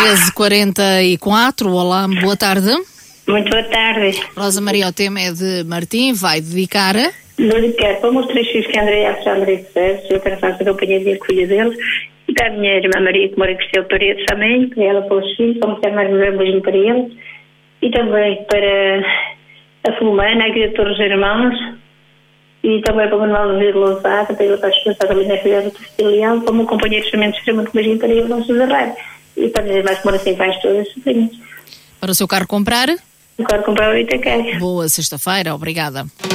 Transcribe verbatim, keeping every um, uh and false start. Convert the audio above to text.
treze e quarenta e quatro. Olá, boa tarde. Muito boa tarde. Rosa Maria, o tema é de Martim, vai dedicar a... Dedicar para os três filhos que André, Alexandre e Sérgio, eu quero fazer a companhia de acolha deles, e para a minha irmã Maria, que mora em Castelo Paredes também, para ela, para os filhos, como quero mais um beijinho para eles, e também para a Filomena, a Igreja de Todos os Irmãos, e também para o Manuel de Lousada, para ele para a esposa também na filha do Castilhão, para o meu companheiro de extremamente beijinho para ele, vamos fazer rádio, e para as irmãs que moram sem pais todas, sobrinhas. Para o seu carro comprar? Eu quero comprar o Itaquei. Boa sexta-feira, obrigada.